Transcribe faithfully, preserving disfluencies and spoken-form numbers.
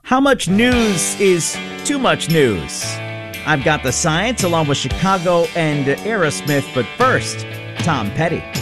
How much news is too much news? I've got the science along with Chicago and Aerosmith, but first, Tom Petty.